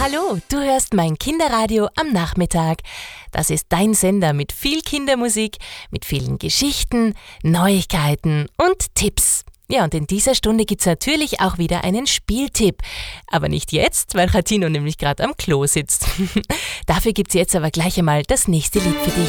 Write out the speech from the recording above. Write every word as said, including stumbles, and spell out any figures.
Hallo, du hörst mein Kinderradio am Nachmittag. Das ist dein Sender mit viel Kindermusik, mit vielen Geschichten, Neuigkeiten und Tipps. Ja, und in dieser Stunde gibt's natürlich auch wieder einen Spieltipp. Aber nicht jetzt, weil Chatino nämlich gerade am Klo sitzt. Dafür gibt's jetzt aber gleich einmal das nächste Lied für dich.